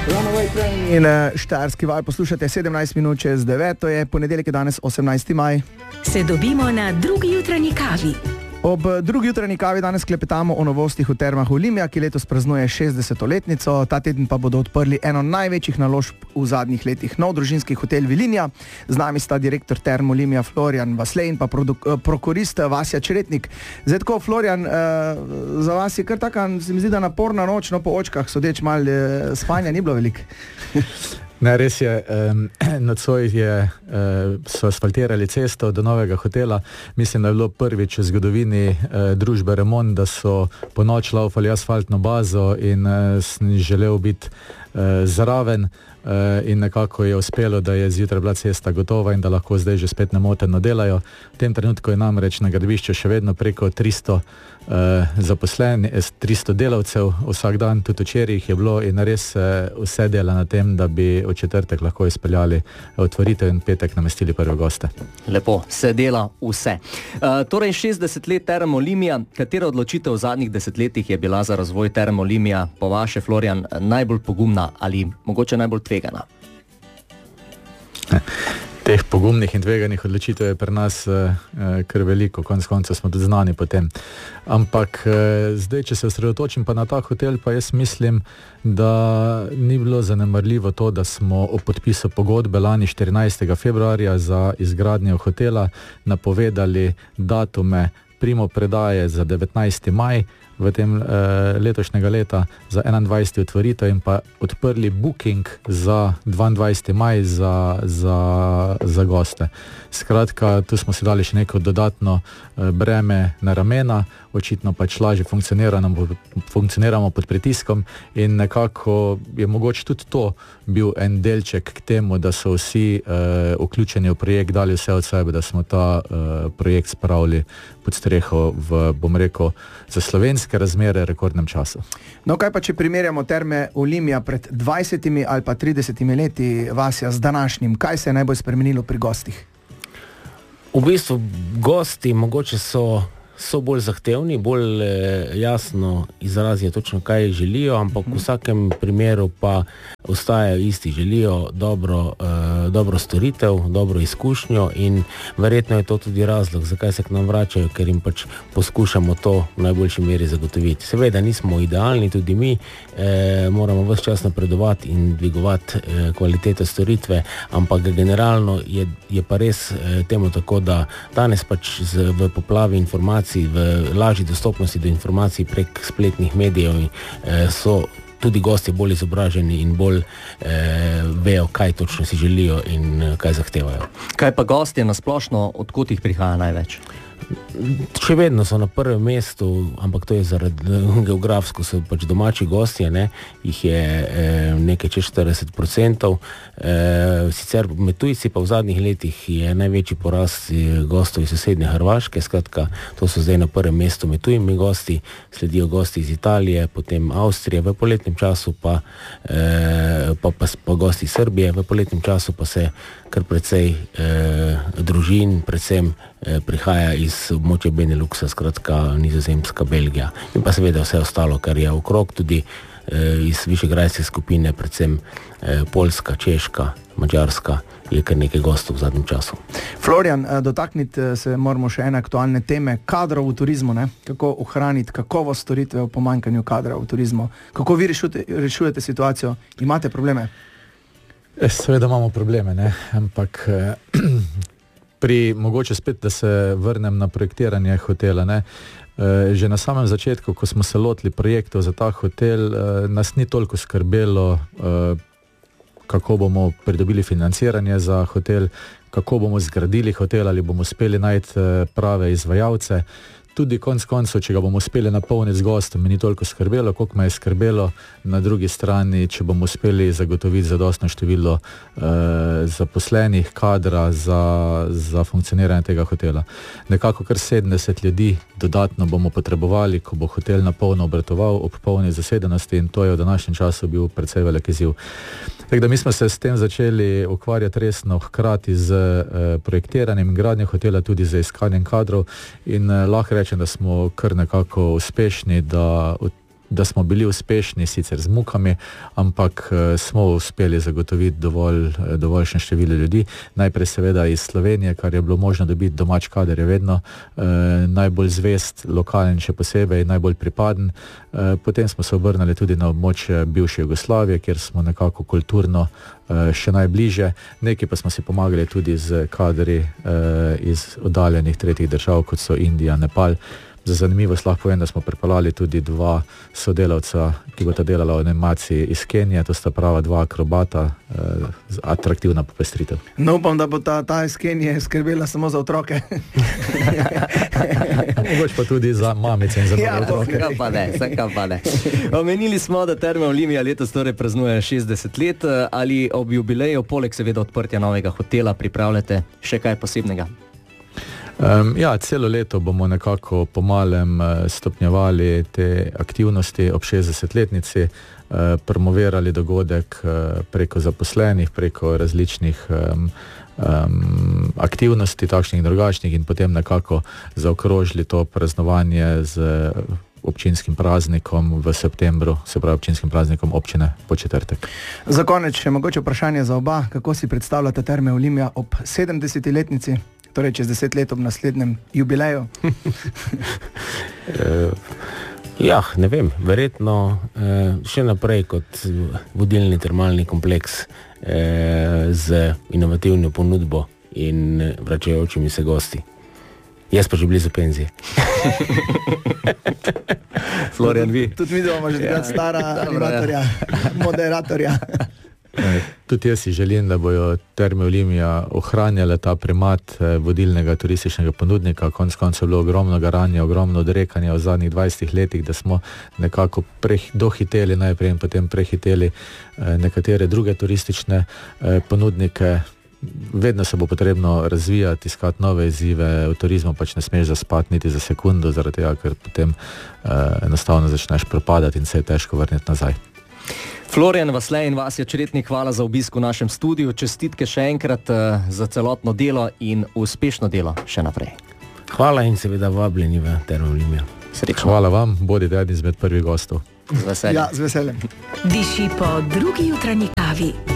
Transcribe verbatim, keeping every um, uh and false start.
In Štajerski val poslušate sedemnajst minut čez devet, to je ponedeljek, je danes osemnajsti maj. Se dobimo na drugi jutranji kavi. Ob drugi jutranji kavi danes klepetamo o novostih v Termah Olimia, ki letos praznuje šestdesetletnico. Ta teden pa bodo odprli eno največjih naložb v zadnjih letih, nov družinski hotel Vilinja. Z nami sta direktor Term Olimia Florjan Vaslej in pa prokurist Vasja Čretnik. Zdaj tako, Florjan, za vas je kar taka, se mi zdi, da naporna noč, no po očkah sodeč malo spanja ni bilo veliko. Ne, res je, um, nocoj je, uh, so asfaltirali cesto do novega hotela. Mislim, da je bilo prvič v zgodovini uh, družbe Remont, da so po noč laufali asfaltno bazo in uh, sem želel biti uh, zraven uh, in nekako je uspelo, da je zjutraj bila cesta gotova in da lahko zdaj že spet nemoteno delajo. V tem trenutku je namreč na gradbišču še vedno preko tristo Uh, zaposleni, tristo delavcev vsak dan, tudi včeraj jih je bilo in res uh, vse dela na tem, da bi v četrtek lahko izpeljali otvoritev in petek namestili prve goste. Lepo, se dela vse. Uh, torej šestdeset let Term Olimia, katera odločitev v zadnjih desetletjih je bila za razvoj Term Olimia po vaše, Florjan, najbolj pogumna ali mogoče najbolj tvegana? Teh pogumnih in tveganih odločitev je pri nas eh, kar veliko, konec koncev smo tudi znani po tem. Ampak eh, zdaj, če se osredotočim pa na ta hotel, pa jaz mislim, da ni bilo zanemarljivo to, da smo ob podpisu pogodbe lani štirinajstega februarja za izgradnjo hotela napovedali datume primopredaje za devetnajsti maj v tem eh, letošnjega leta, za enaindvajseti otvoritev in pa odprli booking za dvaindvajseti maj za, za, za goste. Skratka, tu smo si dali še neko dodatno eh, breme na ramena, očitno pač lažje funkcioniramo, funkcioniramo pod pritiskom in nekako je mogoče tudi to bil en delček k temu, da so vsi eh, vključeni v projekt dali vse od sebe, da smo ta eh, projekt spravili pod streho v, bom rekel, za slovenske razmere rekordnem času. No, kaj pa, če primerjamo Terme Olimia pred dvajsetimi ali pa tridesetimi leti, Vasja, z današnjim, kaj se je najbolj spremenilo pri gostih? V bistvu gosti mogoče so, so bolj zahtevni, bolj eh, jasno izrazijo točno, kaj želijo, ampak v vsakem primeru pa ostajajo isti, želijo dobro, eh, dobro storitev, dobro izkušnjo in verjetno je to tudi razlog, zakaj se k nam vračajo, ker jim pač poskušamo to v najboljši meri zagotoviti. Seveda nismo idealni, tudi mi eh, moramo ves čas napredovati in dvigovati eh, kvaliteto storitve, ampak generalno je, je pa res eh, temu tako, da danes pač z, v poplavi informacij, v lažji dostopnosti do informacij prek spletnih medijev eh, so tudi gosti bolj izobraženi in bolj eh, vejo, kaj točno si želijo in eh, kaj zahtevajo. Kaj pa gostje nasplošno, odkot jih prihaja največ? Še vedno so na prvem mestu, ampak to je zaradi geografsko, so pač domači gostje, ne, jih je eh, nekaj čez štirideset procentov. Eh, sicer med tujci pa v zadnjih letih je največji porast gostov iz sosednje Hrvaške, skratka, to so zdaj na prvem mestu med tujimi gosti, sledijo gosti iz Italije, potem Avstrije, v poletnem času pa, eh, pa, pa, pa gosti iz Srbije, v poletnem času pa se kar precej eh, družin, predvsem eh, prihaja iz območja Beneluxa, skratka Nizozemska, Belgija in pa seveda vse ostalo, kar je okrog, tudi eh, iz višegrajske skupine, predvsem eh, Poljska, Češka, Madžarska, je kar nekaj gostov v zadnjem času. Florjan, dotakniti se moramo še ene aktualne teme, kadrov v turizmu, ne? Kako ohraniti kakovost storitve v pomanjkanju kadra v turizmu. Kako vi rešujete, rešujete situacijo? Imate probleme? Seveda imamo probleme, ne? Ampak eh, pri, mogoče spet, da se vrnem na projektiranje hotela, ne? Eh, že na samem začetku, ko smo se lotili projektov za ta hotel, eh, nas ni toliko skrbelo, eh, kako bomo pridobili financiranje za hotel, kako bomo zgradili hotel, ali bomo uspeli najti eh, prave izvajalce. Tudi konc koncev, če ga bomo uspeli napolniti z gostom, mi ni toliko skrbelo, koliko me je skrbelo na drugi strani, če bomo uspeli zagotoviti zadostno število eh, zaposlenih, kadra za, za funkcioniranje tega hotela. Nekako kar sedemdeset ljudi dodatno bomo potrebovali, ko bo hotel napolno obratoval ob polni zasedenosti in to je v današnjem času bil precej velik izziv. Tako da mi smo se s tem začeli ukvarjati resno hkrati z eh, projektiranjem in gradnjo hotela, tudi z iskanjem kadrov in eh, lahko rečem, da smo kar nekako uspešni, da da smo bili uspešni, sicer z mukami, ampak smo uspeli zagotoviti dovolj, dovoljšne število ljudi. Najprej seveda iz Slovenije, kar je bilo možno dobiti, domač kader je vedno eh, najbolj zvest, lokalen še posebej, najbolj pripaden. Eh, potem smo se obrnili tudi na območje bivše Jugoslavije, kjer smo nekako kulturno eh, še najbliže. Nekaj pa smo si pomagali tudi z kadri eh, iz oddaljenih tretjih držav, kot so Indija, Nepal. Za zanimivost lahko povem, da smo pripeljali tudi dva sodelavca, ki bosta delala v animaciji iz Kenije, to sta prava dva akrobata, eh, atraktivna popestritev. No, upam, da bo ta, ta iz Kenije skrbela samo za otroke. Mogoče pa tudi za mamice in za Ja, otroke. Zakaj pa ne, zakaj pa ne. Omenili smo, da Terme Olimia letos torej praznuje šestdeset let, ali ob jubileju, poleg seveda odprtja novega hotela, pripravljate še kaj posebnega? Um, ja, celo leto bomo nekako pomalem uh, stopnjevali te aktivnosti ob šestdesetletnici, uh, promovirali dogodek uh, preko zaposlenih, preko različnih um, um, aktivnosti, takšnih in drugačnih, in potem nekako zaokrožili to praznovanje z občinskim praznikom v septembru, se pravi občinskim praznikom občine Podčetrtek. Za konec še mogoče vprašanje za oba. Kako si predstavljate Terme Olimia ob sedemdeseti letnici? Torej čez deset let ob naslednjem jubileju? Ja, ne vem, verjetno še naprej kot vodilni termalni kompleks z inovativno ponudbo in vračajočimi se gosti. Jaz pa že blizu penzije. Florian, vi? Tudi mi bomo že ja, stara animatorja, moderatorja. Tudi jaz si želim, da bojo Terme Olimia ohranjale ta primat vodilnega turističnega ponudnika. Konec koncev je bilo ogromno garanja, ogromno odrekanja v zadnjih dvajsetih letih, da smo nekako preh, dohiteli najprej in potem prehiteli nekatere druge turistične ponudnike. Vedno se bo potrebno razvijati, iskati nove izzive. V turizmu pač ne smeš zaspati niti za sekundo, zaradi tega, ker potem eh, enostavno začneš propadati in se je težko vrniti nazaj. Florian Vasle in Vasja Čretnik, hvala za obisk v našem studiu. Čestitke še enkrat uh, za celotno delo in uspešno delo še naprej. Hvala in seveda vabljeni v Terme Olimia. Srečno. Hvala vam, bodite eden izmed prvih gostov. Z veseljem. Ja, z veseljem. Diši po drugi jutranji kavi.